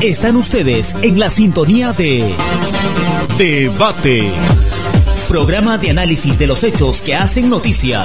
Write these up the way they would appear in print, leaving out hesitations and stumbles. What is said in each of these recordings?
Están ustedes en la sintonía de Debate, programa de análisis de los hechos que hacen noticia.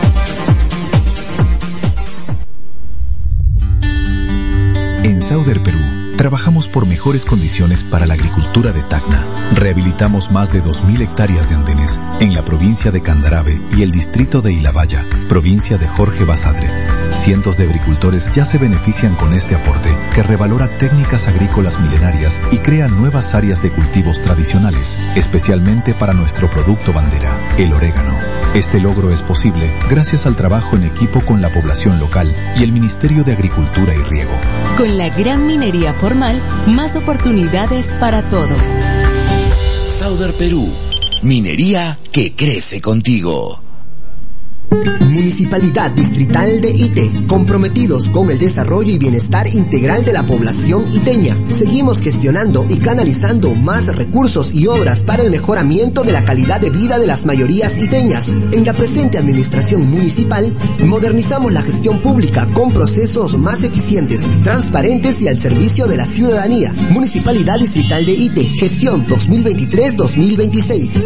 En Sauder, Perú, trabajamos por mejores condiciones para la agricultura de Tacna. Rehabilitamos más de 2.000 hectáreas de andenes en la provincia de Candarave y el distrito de Ilabaya, provincia de Jorge Basadre. Cientos de agricultores ya se benefician con este aporte que revalora técnicas agrícolas milenarias y crea nuevas áreas de cultivos tradicionales, especialmente para nuestro producto bandera, el orégano. Este logro es posible gracias al trabajo en equipo con la población local y el Ministerio de Agricultura y Riego. Con la gran minería formal, más oportunidades para todos. Sauder Perú, minería que crece contigo. Municipalidad Distrital de Ite, comprometidos con el desarrollo y bienestar integral de la población iteña. Seguimos gestionando y canalizando más recursos y obras para el mejoramiento de la calidad de vida de las mayorías iteñas. En la presente administración municipal, modernizamos la gestión pública con procesos más eficientes, transparentes y al servicio de la ciudadanía. Municipalidad Distrital de Ite, gestión 2023-2026.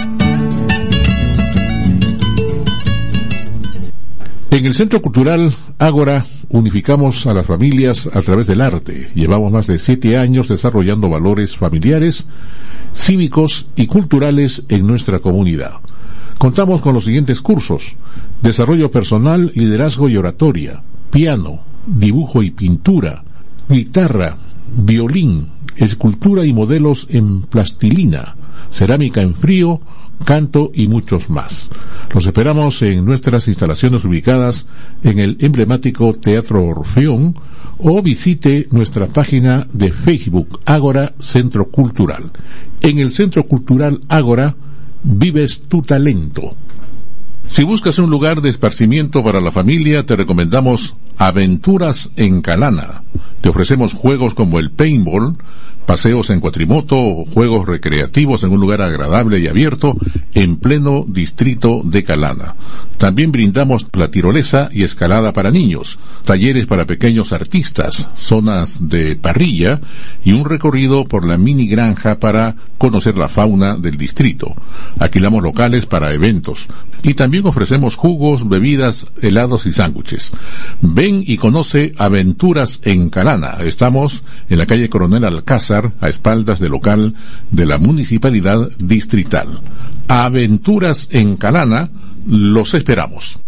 En el Centro Cultural Ágora unificamos a las familias a través del arte. Llevamos más de 7 años desarrollando valores familiares, cívicos y culturales en nuestra comunidad. Contamos con los siguientes cursos: desarrollo personal, liderazgo y oratoria, piano, dibujo y pintura, guitarra, violín, escultura y modelos en plastilina, cerámica en frío, canto y muchos más. Los esperamos en nuestras instalaciones ubicadas en el emblemático Teatro Orfeón o visite nuestra página de Facebook Ágora Centro Cultural. En el Centro Cultural Ágora vives tu talento. Si buscas un lugar de esparcimiento para la familia, te recomendamos Aventuras en Calana. Te ofrecemos juegos como el paintball, paseos en cuatrimoto o juegos recreativos en un lugar agradable y abierto en pleno distrito de Calana. También brindamos la tirolesa y escalada para niños, talleres para pequeños artistas, zonas de parrilla y un recorrido por la mini granja para conocer la fauna del distrito. Alquilamos locales para eventos y también ofrecemos jugos, bebidas, helados y sándwiches. Ven y conoce Aventuras en Calana. Estamos en la calle Coronel Alcázar, a espaldas del local de la Municipalidad Distrital. Aventuras en Calana, los esperamos.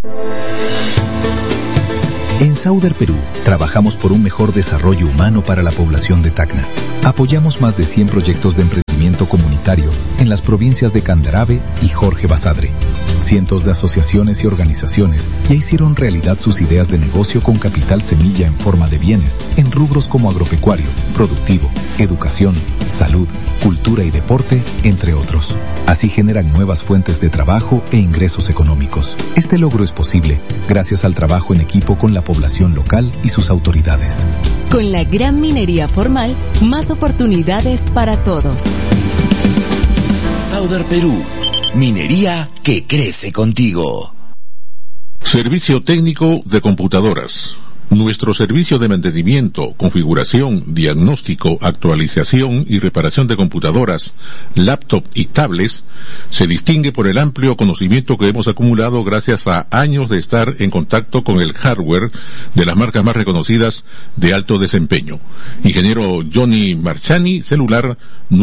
En Sauder, Perú, trabajamos por un mejor desarrollo humano para la población de Tacna. Apoyamos más de 100 proyectos de emprendimiento comunitario en las provincias de Candarave y Jorge Basadre. Cientos de asociaciones y organizaciones ya hicieron realidad sus ideas de negocio con capital semilla en forma de bienes en rubros como agropecuario, productivo, educación, salud, cultura y deporte, entre otros. Así generan nuevas fuentes de trabajo e ingresos económicos. Este logro es posible gracias al trabajo en equipo con la población local y sus autoridades. Con la gran minería formal, más oportunidades para todos. Sauder Perú, minería que crece contigo. Servicio técnico de computadoras. Nuestro servicio de mantenimiento, configuración, diagnóstico, actualización y reparación de computadoras, laptop y tablets se distingue por el amplio conocimiento que hemos acumulado gracias a años de estar en contacto con el hardware de las marcas más reconocidas de alto desempeño. Ingeniero Johnny Marchani, celular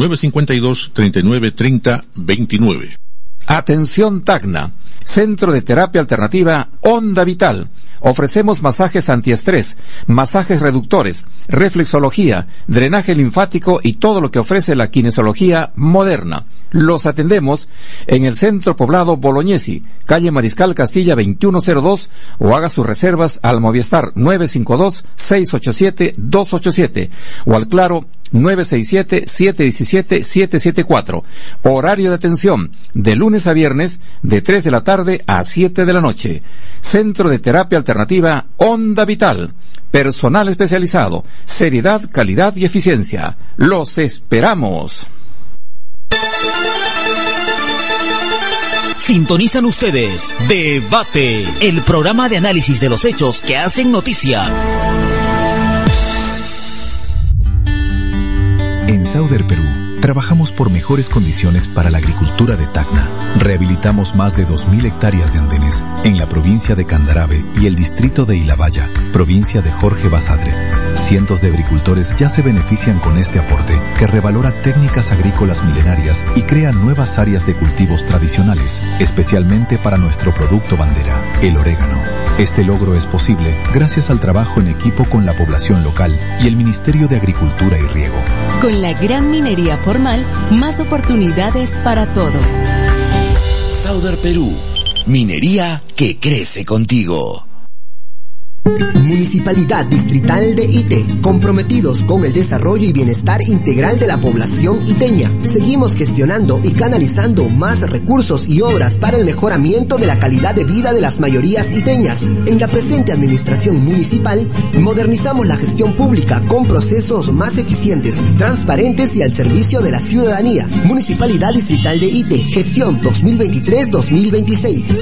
952-3930-29. Atención Tacna, Centro de Terapia Alternativa Onda Vital. Ofrecemos masajes antiestrés, masajes reductores, reflexología, drenaje linfático y todo lo que ofrece la kinesiología moderna. Los atendemos en el Centro Poblado Bolognesi, calle Mariscal Castilla 2102, o haga sus reservas al Movistar 952-687-287 o al Claro 967-717-774. Horario de atención de lunes a viernes de 3 de la tarde a 7 de la noche. Centro de Terapia Alternativa Onda Vital. Personal especializado, seriedad, calidad y eficiencia. Los esperamos. Sintonizan ustedes Debate, el programa de análisis de los hechos que hacen noticia. Sauder Perú, trabajamos por mejores condiciones para la agricultura de Tacna. Rehabilitamos más de 2.000 hectáreas de andenes en la provincia de Candarave y el distrito de Ilabaya, provincia de Jorge Basadre. Cientos de agricultores ya se benefician con este aporte que revalora técnicas agrícolas milenarias y crea nuevas áreas de cultivos tradicionales, especialmente para nuestro producto bandera, el orégano. Este logro es posible gracias al trabajo en equipo con la población local y el Ministerio de Agricultura y Riego. Con la gran minería formal, más oportunidades para todos. Sauder Perú, minería que crece contigo. Municipalidad Distrital de Ite, comprometidos con el desarrollo y bienestar integral de la población iteña. Seguimos gestionando y canalizando más recursos y obras para el mejoramiento de la calidad de vida de las mayorías iteñas. En la presente administración municipal, modernizamos la gestión pública con procesos más eficientes, transparentes y al servicio de la ciudadanía. Municipalidad Distrital de Ite, gestión 2023-2026.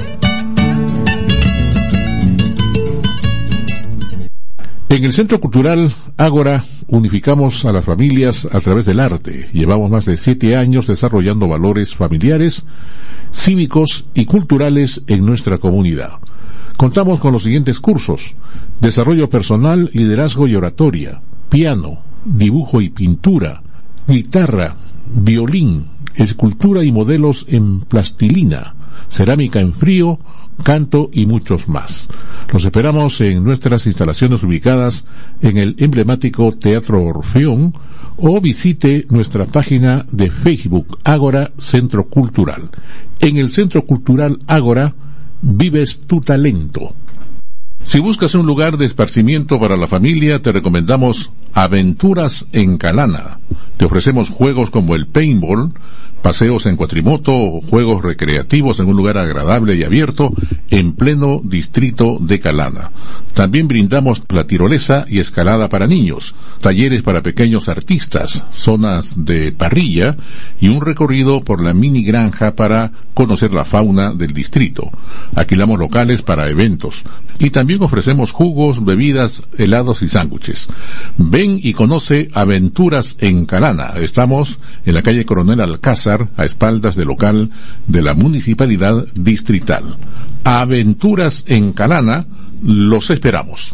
En el Centro Cultural Ágora unificamos a las familias a través del arte. Llevamos más de 7 años desarrollando valores familiares, cívicos y culturales en nuestra comunidad. Contamos con los siguientes cursos: desarrollo personal, liderazgo y oratoria, piano, dibujo y pintura, guitarra, violín, escultura y modelos en plastilina, cerámica en frío, canto y muchos más. Los esperamos en nuestras instalaciones ubicadas en el emblemático Teatro Orfeón o visite nuestra página de Facebook Ágora Centro Cultural. En el Centro Cultural Ágora vives tu talento. Si buscas un lugar de esparcimiento para la familia, te recomendamos Aventuras en Calana. Te ofrecemos juegos como el paintball, paseos en cuatrimoto o juegos recreativos en un lugar agradable y abierto en pleno distrito de Calana. También brindamos la tirolesa y escalada para niños, talleres para pequeños artistas, zonas de parrilla y un recorrido por la mini granja para conocer la fauna del distrito. Alquilamos locales para eventos y también ofrecemos jugos, bebidas, helados y sándwiches. Ven y conoce Aventuras en Calana. Estamos en la calle Coronel Alcázar, a espaldas del local de la Municipalidad Distrital. Aventuras en Calana, los esperamos.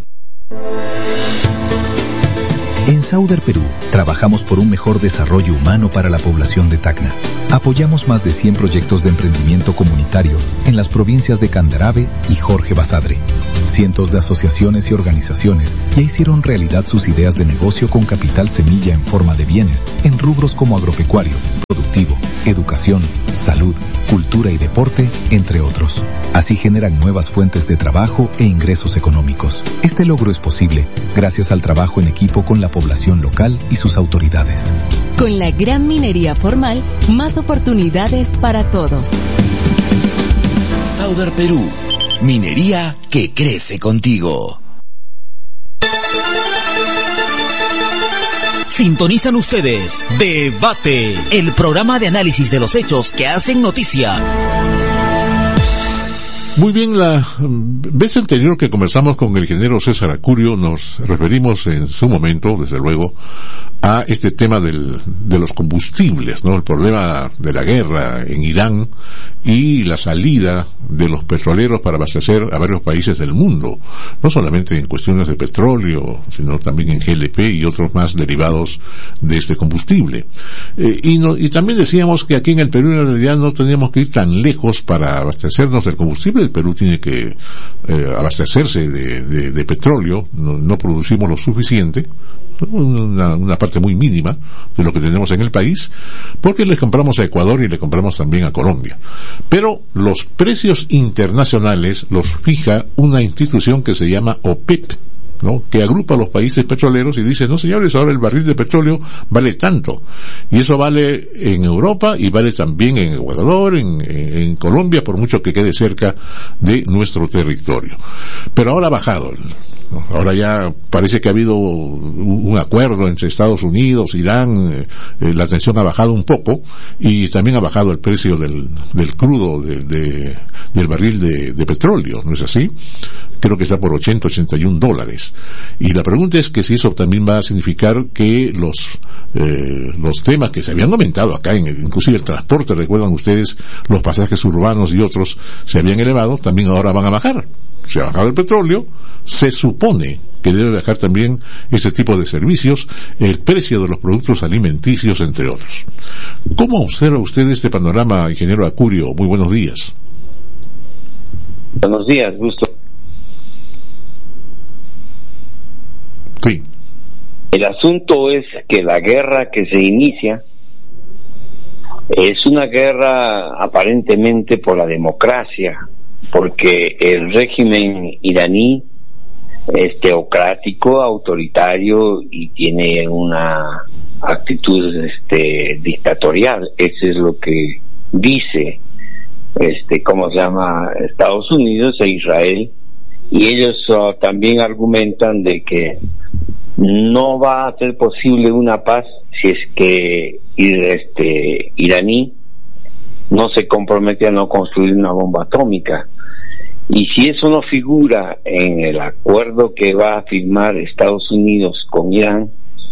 En Sauder Perú, trabajamos por un mejor desarrollo humano para la población de Tacna. Apoyamos más de 100 proyectos de emprendimiento comunitario en las provincias de Candarave y Jorge Basadre. Cientos de asociaciones y organizaciones ya hicieron realidad sus ideas de negocio con capital semilla en forma de bienes en rubros como agropecuario, productivo, educación, salud, cultura y deporte, entre otros. Así generan nuevas fuentes de trabajo e ingresos económicos. Este logro es posible gracias al trabajo en equipo con la población local y sus autoridades. Con la gran minería formal, más oportunidades para todos. Sauder Perú, minería que crece contigo. Sintonizan ustedes Debate, el programa de análisis de los hechos que hacen noticia. Muy bien, la vez anterior que conversamos con el ingeniero César Acurio nos referimos en su momento, desde luego, a este tema de los combustibles, ¿no? El problema de la guerra en Irán y la salida de los petroleros para abastecer a varios países del mundo, no solamente en cuestiones de petróleo, sino también en GLP y otros más derivados de este combustible. Y también decíamos que aquí en el Perú en realidad no teníamos que ir tan lejos para abastecernos del combustible. El Perú tiene que abastecerse de petróleo, no producimos lo suficiente, una parte muy mínima de lo que tenemos en el país, porque le compramos a Ecuador y le compramos también a Colombia. Pero los precios internacionales los fija una institución que se llama OPEP, ¿no? Que agrupa a los países petroleros y dice, no señores, ahora el barril de petróleo vale tanto, y eso vale en Europa y vale también en Ecuador, en Colombia, por mucho que quede cerca de nuestro territorio. Pero ahora ha bajado Ahora ya parece que ha habido un acuerdo entre Estados Unidos, Irán, la tensión ha bajado un poco y también ha bajado el precio del crudo, del barril de petróleo, ¿no es así? Creo que está por $81. Y la pregunta es que si eso también va a significar que los temas que se habían aumentado acá, inclusive el transporte, recuerdan ustedes, los pasajes urbanos y otros se habían elevado, también ahora van a bajar. Se ha bajado el petróleo, se supone que debe bajar también ese tipo de servicios, el precio de los productos alimenticios, entre otros. ¿Cómo observa usted este panorama, ingeniero Acurio? Muy buenos días. Buenos días, gusto. Sí. El asunto es que la guerra que se inicia es una guerra aparentemente por la democracia, porque el régimen iraní es teocrático, autoritario y tiene una actitud dictatorial. Eso es lo que dice Estados Unidos e Israel, y ellos también argumentan de que no va a ser posible una paz si es que iraní no se compromete a no construir una bomba atómica. Y si eso no figura en el acuerdo que va a firmar Estados Unidos con Irán,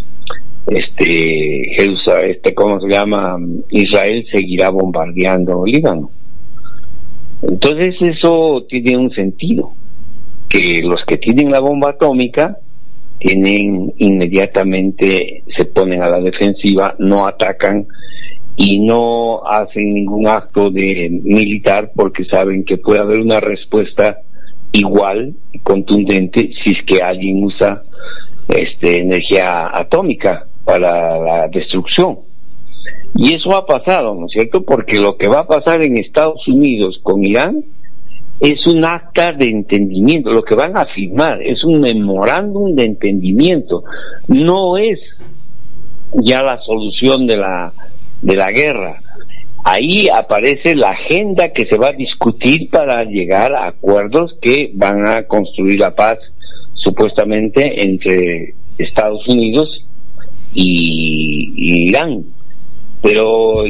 Israel seguirá bombardeando Líbano. Entonces eso tiene un sentido, que los que tienen la bomba atómica inmediatamente se ponen a la defensiva, no atacan y no hacen ningún acto militar, porque saben que puede haber una respuesta igual y contundente si es que alguien usa energía atómica para la destrucción. Y eso ha pasado, ¿no es cierto? Porque lo que va a pasar en Estados Unidos con Irán es un acta de entendimiento. Lo que van a firmar es un memorándum de entendimiento, no es ya la solución de la guerra. Ahí aparece la agenda que se va a discutir para llegar a acuerdos que van a construir la paz, supuestamente entre Estados Unidos y Irán. Pero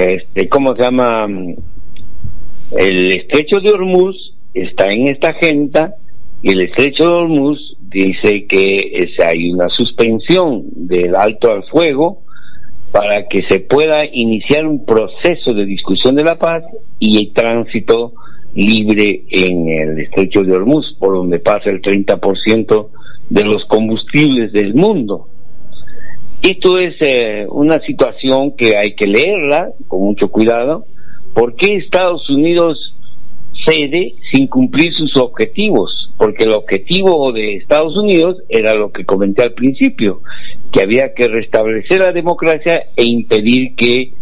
el estrecho de Hormuz está en esta agenda, y el estrecho de Hormuz dice que hay una suspensión del alto al fuego para que se pueda iniciar un proceso de discusión de la paz y el tránsito libre en el estrecho de Hormuz, por donde pasa el 30% de los combustibles del mundo. Esto es una situación que hay que leerla con mucho cuidado. ¿Por qué Estados Unidos cede sin cumplir sus objetivos? Porque el objetivo de Estados Unidos era lo que comenté al principio, que había que restablecer la democracia e impedir que